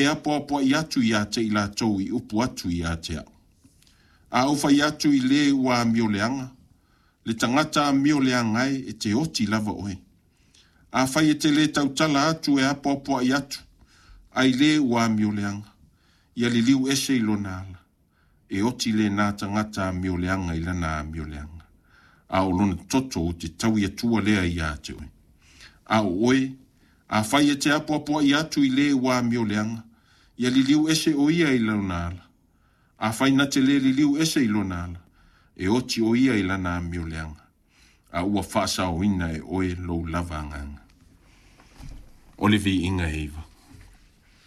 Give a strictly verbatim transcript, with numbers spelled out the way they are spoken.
apo po i atu i ate i la tau i upu atu i ate au. A ufa i atu i le wa mio leanga. Le tangata mio leanga ai e te oti lava oe. A fai e te le tautala atu e apo po i atu. Ai le wa mio leanga. Ia li liu ese i lona ala. E oti le nā tangata mio leanga i lana mio leanga. A o lona toto o te tau i atua lea i ate oe. A o oe, a fai e te apo po i atu i le wa mio leanga. Ia li liu ese o ia i lona ala. A fai na te le li liu ese i lona ala. E oti o ia i lana mio leanga. A ua whaasa o ina e oe lou lava nganga. Olivi Inga Eva.